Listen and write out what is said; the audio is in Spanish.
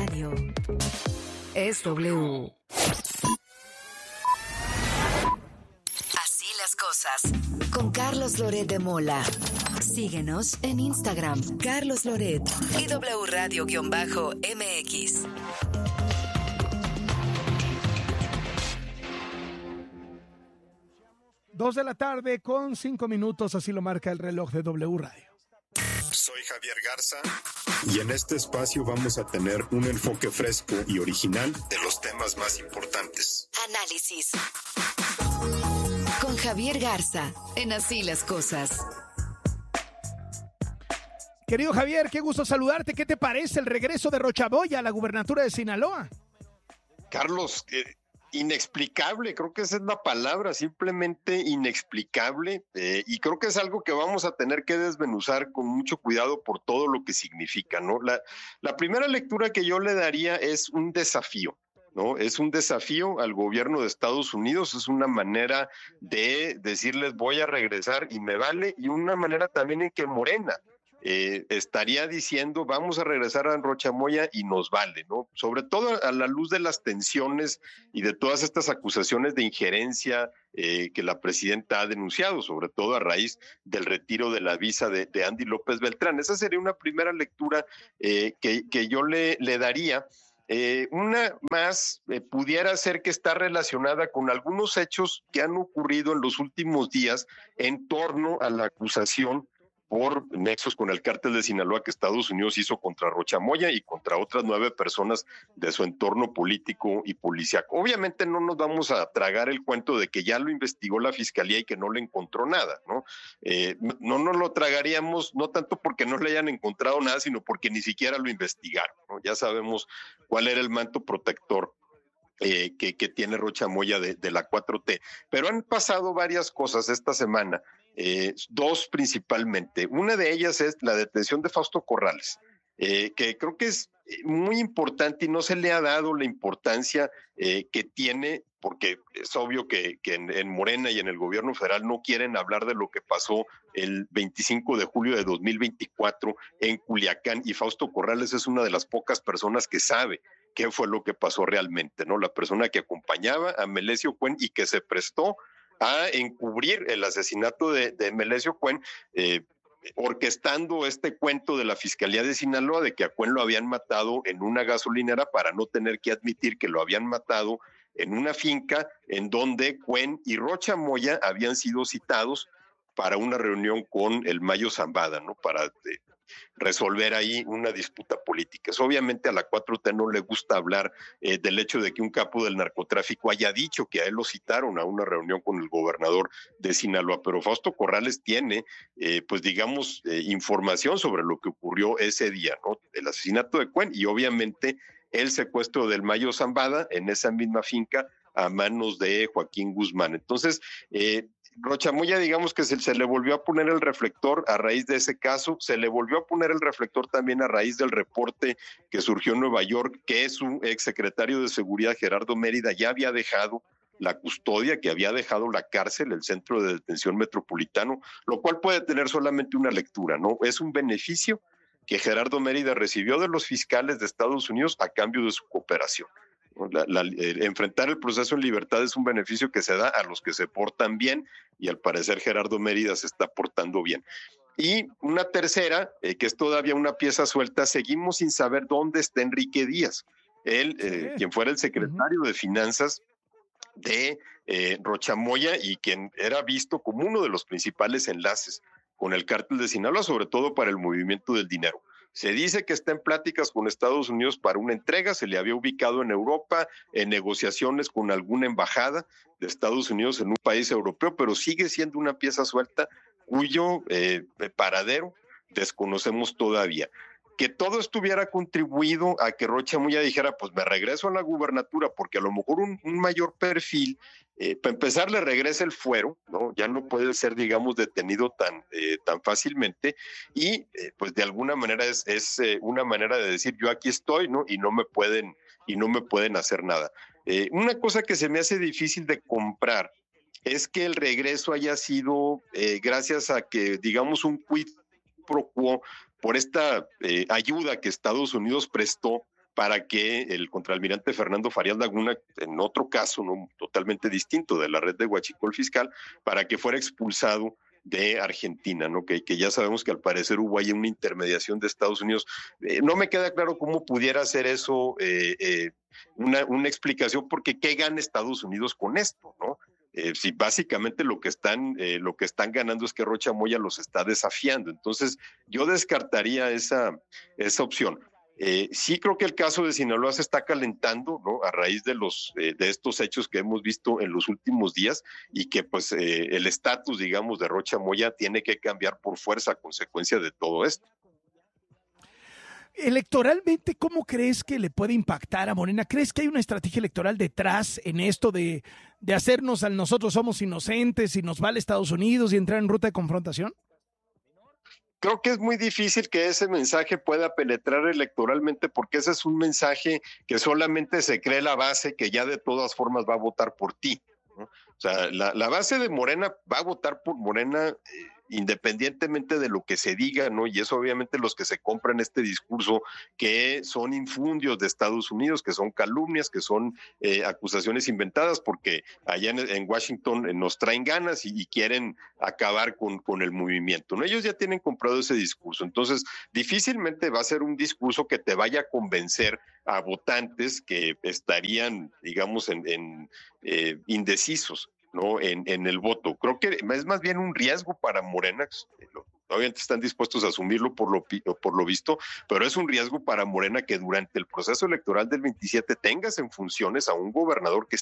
Radio es W. Así las cosas. Con Carlos Loret de Mola. Síguenos en Instagram, Carlos Loret y W Radio-MX. 2:05 así lo marca el reloj de W Radio. Soy Javier Garza y en este espacio vamos a tener un enfoque fresco y original de los temas más importantes. Análisis. Con Javier Garza, en Así las Cosas. Querido Javier, qué gusto saludarte. ¿Qué te parece el regreso de Rocha Moya a la gubernatura de Sinaloa? Carlos, inexplicable, creo que esa es la palabra, simplemente inexplicable, y creo que es algo que vamos a tener que desmenuzar con mucho cuidado por todo lo que significa, ¿no? La primera lectura que yo le daría es un desafío, ¿no? Es un desafío al gobierno de Estados Unidos, es una manera de decirles voy a regresar y me vale, y una manera también en que Morena estaría diciendo vamos a regresar a Rocha Moya y nos vale, ¿no? Sobre todo a la luz de las tensiones y de todas estas acusaciones de injerencia que la presidenta ha denunciado, sobre todo a raíz del retiro de la visa de Andy López Beltrán. Esa sería una primera lectura que yo le daría. Una más pudiera ser que está relacionada con algunos hechos que han ocurrido en los últimos días en torno a la acusación por nexos con el cártel de Sinaloa que Estados Unidos hizo contra Rocha Moya y contra otras 9 personas de su entorno político y policíaco. Obviamente no nos vamos a tragar el cuento de que ya lo investigó la fiscalía y que no le encontró nada, ¿no? No nos lo tragaríamos, no tanto porque no le hayan encontrado nada, sino porque ni siquiera lo investigaron, ¿no? Ya sabemos cuál era el manto protector que tiene Rocha Moya de la 4T. Pero han pasado varias cosas esta semana, dos principalmente. Una de ellas es la detención de Fausto Corrales, que creo que es muy importante y no se le ha dado la importancia que tiene, porque es obvio que en Morena y en el gobierno federal no quieren hablar de lo que pasó el 25 de julio de 2024 en Culiacán, y Fausto Corrales es una de las pocas personas que sabe qué fue lo que pasó realmente, ¿no? La persona que acompañaba a Melesio Cuen y que se prestó a encubrir el asesinato de Melesio Cuen, orquestando este cuento de la Fiscalía de Sinaloa de que a Cuen lo habían matado en una gasolinera para no tener que admitir que lo habían matado en una finca en donde Cuen y Rocha Moya habían sido citados para una reunión con el Mayo Zambada, ¿no? Para resolver ahí una disputa política. Obviamente a la 4T no le gusta hablar del hecho de que un capo del narcotráfico haya dicho que a él lo citaron a una reunión con el gobernador de Sinaloa, pero Fausto Corrales tiene, pues digamos, información sobre lo que ocurrió ese día, ¿no? El asesinato de Cuen y obviamente el secuestro del Mayo Zambada en esa misma finca a manos de Joaquín Guzmán. Entonces, Rocha Moya, digamos que se le volvió a poner el reflector a raíz de ese caso, se le volvió a poner el reflector también a raíz del reporte que surgió en Nueva York, que su exsecretario de Seguridad, Gerardo Mérida, ya había dejado la custodia, que había dejado la cárcel, el centro de detención metropolitano, lo cual puede tener solamente una lectura, ¿no? Es un beneficio que Gerardo Mérida recibió de los fiscales de Estados Unidos a cambio de su cooperación. Enfrentar el proceso en libertad es un beneficio que se da a los que se portan bien, y al parecer Gerardo Mérida se está portando bien. Y una tercera, que es todavía una pieza suelta, seguimos sin saber dónde está Enrique Díaz, él, quien fuera el secretario de Finanzas de Rocha Moya y quien era visto como uno de los principales enlaces con el cártel de Sinaloa, sobre todo para el movimiento del dinero. Se dice que está en pláticas con Estados Unidos para una entrega, se le había ubicado en Europa, en negociaciones con alguna embajada de Estados Unidos en un país europeo, pero sigue siendo una pieza suelta cuyo paradero desconocemos todavía. Que todo esto hubiera contribuido a que Rocha Moya dijera, pues me regreso a la gubernatura, porque a lo mejor un mayor perfil, para empezar le regresa el fuero, ¿no? Ya no puede ser, digamos, detenido tan fácilmente, y pues de alguna manera es una manera de decir, yo aquí estoy, ¿no? Y no me pueden hacer nada. Una cosa que se me hace difícil de comprar es que el regreso haya sido gracias a que, digamos, un quid pro quo por esta ayuda que Estados Unidos prestó para que el contraalmirante Fernando Farías Laguna, en otro caso, ¿no?, totalmente distinto de la red de huachicol fiscal, para que fuera expulsado de Argentina, ¿no? Que ya sabemos que al parecer hubo ahí una intermediación de Estados Unidos. No me queda claro cómo pudiera hacer eso una explicación, porque ¿qué gana Estados Unidos con esto, no? Si básicamente lo que están ganando es que Rocha Moya los está desafiando. Entonces, yo descartaría esa opción. Sí creo que el caso de Sinaloa se está calentando, ¿no?, a raíz de estos hechos que hemos visto en los últimos días, y que pues el estatus, digamos, de Rocha Moya tiene que cambiar por fuerza a consecuencia de todo esto. Electoralmente, ¿cómo crees que le puede impactar a Morena? ¿Crees que hay una estrategia electoral detrás en esto de hacernos al nosotros somos inocentes y nos vale Estados Unidos y entrar en ruta de confrontación? Creo que es muy difícil que ese mensaje pueda penetrar electoralmente, porque ese es un mensaje que solamente se cree la base que ya de todas formas va a votar por ti, ¿no? O sea, la base de Morena va a votar por Morena independientemente de lo que se diga, ¿no? Y eso obviamente los que se compran este discurso, que son infundios de Estados Unidos, que son calumnias, que son acusaciones inventadas, porque allá en Washington nos traen ganas y quieren acabar con el movimiento, ¿no? Ellos ya tienen comprado ese discurso. Entonces, difícilmente va a ser un discurso que te vaya a convencer a votantes que estarían, digamos, indecisos, ¿no?, en el voto. Creo que es más bien un riesgo para Morena. Obviamente están dispuestos a asumirlo por lo visto, pero es un riesgo para Morena que durante el proceso electoral del 27 tengas en funciones a un gobernador que